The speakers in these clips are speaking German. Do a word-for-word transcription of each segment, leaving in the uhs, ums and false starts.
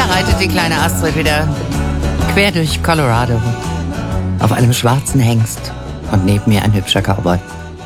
Da reitet die kleine Astrid wieder quer durch Colorado auf einem schwarzen Hengst und neben mir ein hübscher Cowboy.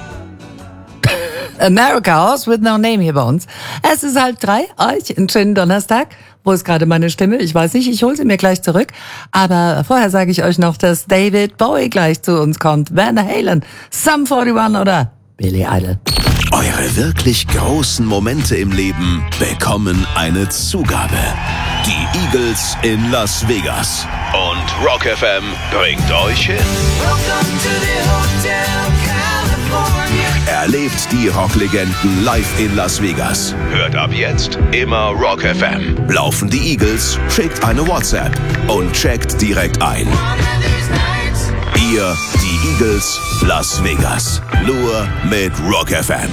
America, Horse with no name hier bei uns. Es ist halb drei, euch einen schönen Donnerstag. Wo ist gerade meine Stimme? Ich weiß nicht, ich hole sie mir gleich zurück. Aber vorher sage ich euch noch, dass David Bowie gleich zu uns kommt. Van Halen, Sum einundvierzig oder Billy Idol. Eure wirklich großen Momente im Leben bekommen eine Zugabe. Die Eagles in Las Vegas. Und Rock F M bringt euch hin. Welcome to the Hotel California. Erlebt die Rocklegenden live in Las Vegas. Hört ab jetzt immer Rock F M. Laufen die Eagles, schickt eine WhatsApp und checkt direkt ein. Ihr, die Eagles, Las Vegas. Nur mit Rock F M.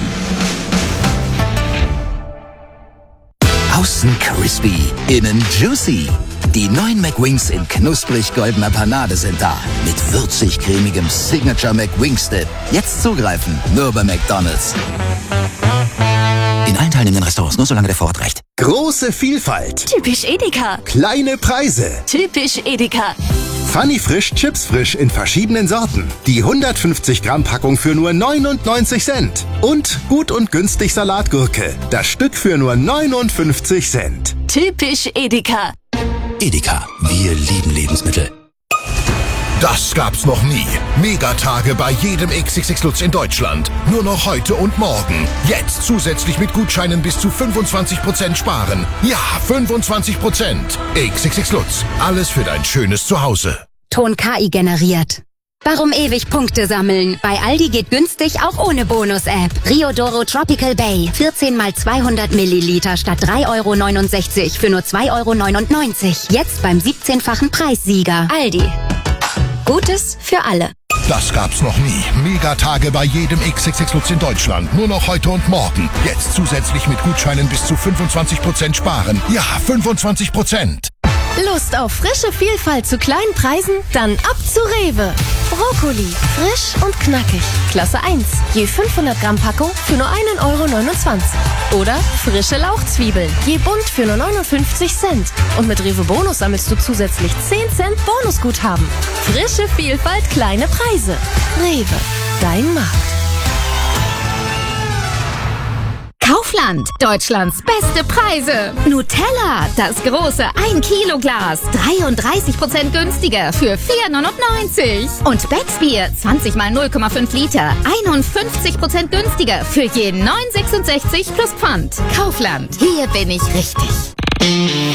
Außen crispy, innen juicy. Die neuen McWings in knusprig goldener Panade sind da. Mit würzig-cremigem Signature McWings Dip. Jetzt zugreifen, nur bei McDonald's. In allen teilnehmenden Restaurants, nur solange der Vorrat reicht. Große Vielfalt. Typisch Edeka. Kleine Preise. Typisch Edeka. Funny Frisch, Chips Frisch in verschiedenen Sorten. Die hundertfünfzig Gramm Packung für nur neunundneunzig Cent. Und gut und günstig Salatgurke. Das Stück für nur neunundfünfzig Cent. Typisch Edeka. Edeka, wir lieben Lebensmittel. Das gab's noch nie. Megatage bei jedem X X X Lutz in Deutschland. Nur noch heute und morgen. Jetzt zusätzlich mit Gutscheinen bis zu fünfundzwanzig Prozent sparen. Ja, fünfundzwanzig Prozent. X X X Lutz. Alles für dein schönes Zuhause. Ton K I generiert. Warum ewig Punkte sammeln? Bei Aldi geht günstig auch ohne Bonus-App. Riodoro Tropical Bay. vierzehn mal zweihundert Milliliter statt drei Euro neunundsechzig für nur zwei Euro neunundneunzig. Jetzt beim siebzehnfachen Preissieger. Aldi. Gutes für alle. Das gab's noch nie. Megatage bei jedem X X X Lutz in Deutschland. Nur noch heute und morgen. Jetzt zusätzlich mit Gutscheinen bis zu fünfundzwanzig Prozent sparen. Ja, fünfundzwanzig Prozent. Lust auf frische Vielfalt zu kleinen Preisen? Dann ab zu Rewe. Brokkoli, frisch und knackig. Klasse eins. Je fünfhundert Gramm Packung für nur ein Euro neunundzwanzig. Oder frische Lauchzwiebeln. Je bunt für nur neunundfünfzig Cent. Und mit Rewe Bonus sammelst du zusätzlich zehn Cent Bonusguthaben. Frische Vielfalt, kleine Preise. Rewe, dein Markt. Kaufland, Deutschlands beste Preise. Nutella, das große ein Kilo Glas, dreiunddreißig Prozent günstiger für vier neunundneunzig. Und Becksbier, zwanzig mal null Komma fünf Liter, einundfünfzig Prozent günstiger für je neun sechsundsechzig plus Pfand. Kaufland, hier bin ich richtig.